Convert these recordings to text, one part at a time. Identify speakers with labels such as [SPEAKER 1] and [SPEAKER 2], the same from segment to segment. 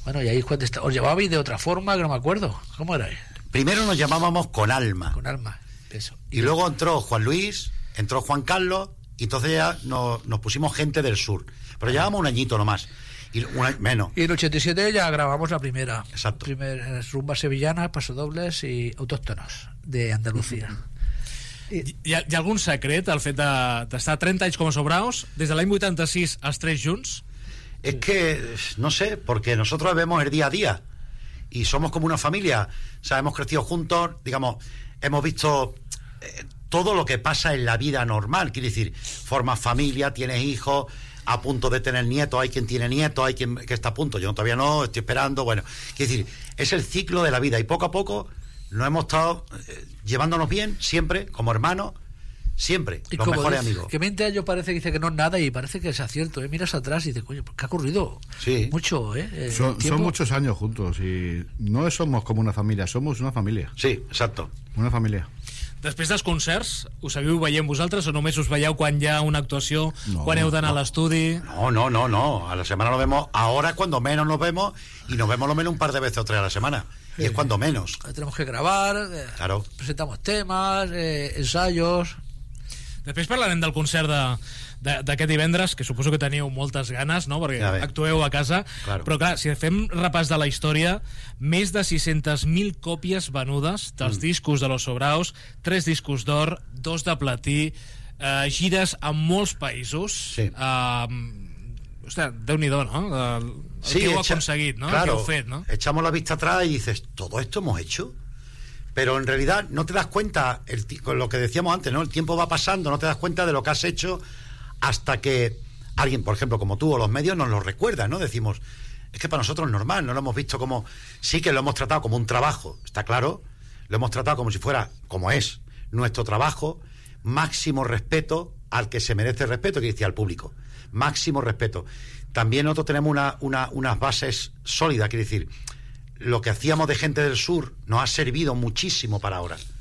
[SPEAKER 1] Bueno, y ahí cuando os llevabais de otra forma, que no me acuerdo. ¿Cómo era?
[SPEAKER 2] Primero nos llamábamos Con Alma.
[SPEAKER 1] Con Alma, eso.
[SPEAKER 2] Y luego entró Juan Luis, entró Juan Carlos, y entonces ya nos pusimos Gente del Sur. Pero llevábamos un añito nomás. Menos.
[SPEAKER 1] Y en el 87 ya grabamos la primera.
[SPEAKER 2] Exacto.
[SPEAKER 1] Rumba sevillana, pasodobles i autòctonos de Andalucía.
[SPEAKER 3] Hi ha algun secret al fet d'estar 30 anys com a sobraos, des de l'any 86 els tres junts?
[SPEAKER 2] Es que, no sé, porque nosotros vemos el día a día y somos como una familia. O sea, hemos crecido juntos, digamos, hemos visto todo lo que pasa en la vida normal. Quiere decir, formas familia, tienes hijos, a punto de tener nietos, hay quien tiene nietos, hay quien que está a punto, yo todavía no, estoy esperando, bueno, quiero decir, es el ciclo de la vida y poco a poco nos hemos estado llevándonos bien, siempre, como hermanos, siempre,
[SPEAKER 1] y
[SPEAKER 2] los mejores amigos.
[SPEAKER 1] Que 20 años parece que dice que no es nada y parece que es acierto, miras atrás y dices, coño, ¿qué ha ocurrido?
[SPEAKER 2] Sí.
[SPEAKER 1] Mucho,
[SPEAKER 4] son muchos años juntos y no somos como una familia, somos una familia.
[SPEAKER 2] Sí, exacto.
[SPEAKER 4] Una familia.
[SPEAKER 3] Després dels concerts, us seguiu veient vosaltres o només us veieu quan hi ha una actuació, quan heu d'anar a l'estudi?
[SPEAKER 2] No, a la semana nos vemos, ahora es cuando menos nos vemos y nos vemos lo menos un par de veces o tres a la semana, y es cuando menos.
[SPEAKER 1] Tenemos que grabar,
[SPEAKER 2] claro.
[SPEAKER 1] Presentamos temas, ensayos.
[SPEAKER 3] Després parlarem del concert d'aquest divendres, que suposo que teníeu moltes ganes, no? Perquè actueu a casa,
[SPEAKER 2] claro.
[SPEAKER 3] Però clar, si fem repàs de la història, més de 600.000 còpies venudes dels discos de Los Sobraos, 3 discos d'or, 2 de platí, gires a molts països.
[SPEAKER 2] Sí.
[SPEAKER 3] Hòstia, Déu-n'hi-do, no?
[SPEAKER 2] Sí,
[SPEAKER 3] que heu aconseguit, no?
[SPEAKER 2] Claro,
[SPEAKER 3] que heu fet, no?
[SPEAKER 2] Echamos la vista atrás y dices, ¿todo esto hemos hecho? Pero en realidad no te das cuenta, con lo que decíamos antes, ¿no? El tiempo va pasando, no te das cuenta de lo que has hecho hasta que alguien, por ejemplo, como tú o los medios, nos lo recuerdan, ¿no? Decimos, es que para nosotros es normal, no lo hemos visto como... Sí que lo hemos tratado como un trabajo, está claro, lo hemos tratado como si fuera, como es, nuestro trabajo, máximo respeto al que se merece respeto, que decía al público, máximo respeto. También nosotros tenemos unas bases sólidas, quiere decir... Lo que hacíamos de Gente del Sur nos ha servido muchísimo para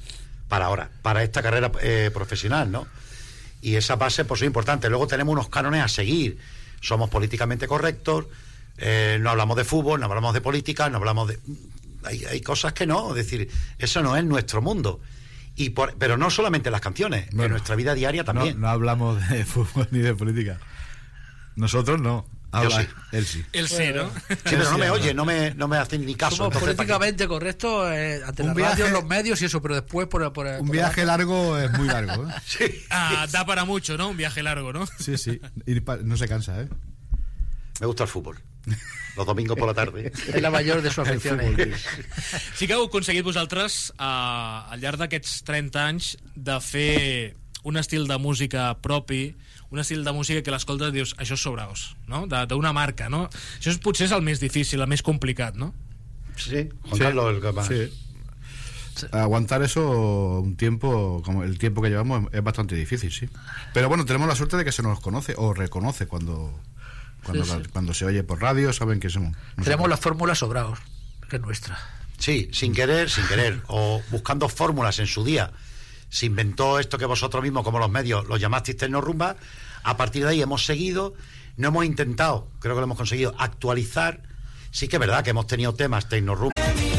[SPEAKER 2] esta carrera profesional, ¿no? Y esa base pues es importante. Luego tenemos unos cánones a seguir. Somos políticamente correctos, no hablamos de fútbol, no hablamos de política, no hablamos de... Hay cosas que no, es decir, eso no es nuestro mundo. Pero no solamente las canciones, en nuestra vida diaria también.
[SPEAKER 4] No hablamos de fútbol ni de política. Nosotros no.
[SPEAKER 2] Sí.
[SPEAKER 4] Él sí.
[SPEAKER 3] Él sí, ¿no?
[SPEAKER 2] Sí, pero no me oye, no me hacen ni caso.
[SPEAKER 1] Somos políticamente correctos ante la radio, los medios y eso, pero después
[SPEAKER 4] un viaje largo es muy largo, ¿eh?
[SPEAKER 2] Sí.
[SPEAKER 3] Da para mucho, ¿no? Un viaje largo, ¿no?
[SPEAKER 4] Sí. Y no se cansa, ¿eh?
[SPEAKER 2] Me gusta el fútbol. Los domingos por la tarde.
[SPEAKER 1] És la major de sus aficiones.
[SPEAKER 3] Sí que heu aconseguit vosaltres, al llarg d'aquests 30 anys, de fer un estil de música propi, un estil de música que l'escoltes i dius, això és Sobraos, no? D'una marca, no? Això potser és el més difícil, el més complicat, ¿no?
[SPEAKER 2] Sí, Juan Carlos, el que más.
[SPEAKER 4] Sí. Aguantar eso un tiempo, como el tiempo que llevamos, es bastante difícil, sí. Pero bueno, tenemos la suerte de que se nos conoce o reconoce cuando se oye por radio, saben que somos.
[SPEAKER 1] Tenemos la fórmula Sobraos, que es nuestra.
[SPEAKER 2] Sí, sin querer, o buscando fórmulas en su día. Se inventó esto que vosotros mismos, como los medios, lo llamasteis Tecnorrumba. A partir de ahí hemos seguido, no hemos intentado, creo que lo hemos conseguido, actualizar. Sí que es verdad que hemos tenido temas Tecnorrumba.